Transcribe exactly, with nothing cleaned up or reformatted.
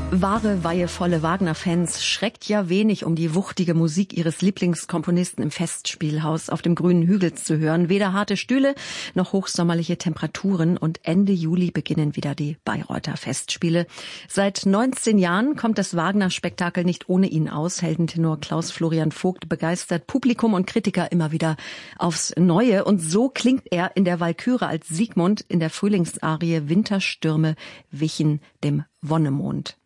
Wahre, weihevolle Wagner-Fans schreckt ja wenig, um die wuchtige Musik ihres Lieblingskomponisten im Festspielhaus auf dem grünen Hügel zu hören. Weder harte Stühle noch hochsommerliche Temperaturen, und Ende Juli beginnen wieder die Bayreuther Festspiele. Seit neunzehn Jahren kommt das Wagner-Spektakel nicht ohne ihn aus. Heldentenor Klaus Florian Vogt begeistert Publikum und Kritiker immer wieder aufs Neue. Und so klingt er in der Walküre als Siegmund in der Frühlingsarie Winterstürme wichen dem Wonnemond.